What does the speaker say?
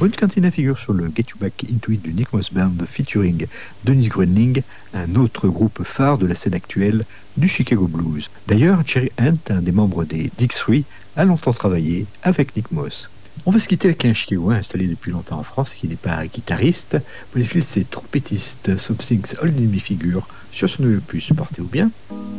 Bruce Cantina figure sur le Get You Back Into It du Nick Moss Band featuring Dennis Gröning, un autre groupe phare de la scène actuelle du Chicago Blues. D'ailleurs, Jerry Hunt, un des membres des Dix-Three, a longtemps travaillé avec Nick Moss. On va se quitter avec un Chicagois installé depuis longtemps en France et qui n'est pas guitariste. Bonifil, c'est trompettiste. Something's Holding Me figure sur son nouvel opus. Portez-vous bien.